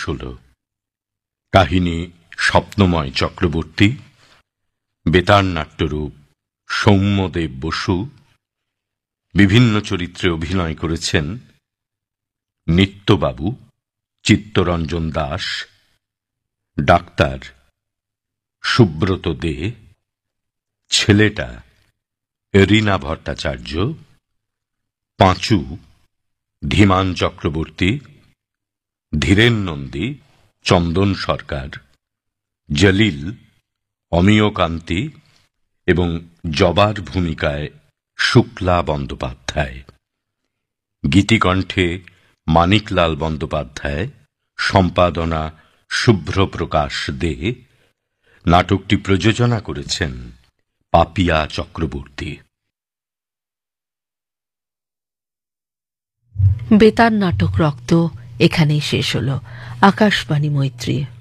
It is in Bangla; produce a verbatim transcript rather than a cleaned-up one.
হল। কাহিনী স্বপ্নময় চক্রবর্তী, বেতার নাট্যরূপ সৌম্যদেব বসু। বিভিন্ন চরিত্রে অভিনয় করেছেন নিত্যবাবু, চিত্তরঞ্জন দাস, ডাক্তার সুব্রত দে, ছেলেটা রীনা ভট্টাচার্য, পাঁচু ধীমান চক্রবর্তী, ধীরেন নন্দী, চন্দন সরকার, জলিল অমিয় কান্তি এবং জবার ভূমিকায় শুক্লা বন্দ্যোপাধ্যায়। গীতিকণ্ঠে মানিকলাল বন্দ্যোপাধ্যায়, সম্পাদনা শুভ্রপ্রকাশ দে। নাটকটি প্রযোজনা করেছেন পাপিয়া চক্রবর্তী। বেতার নাটক রক্ত এখানেই শেষ হলো। আকাশবাণী মৈত্রী।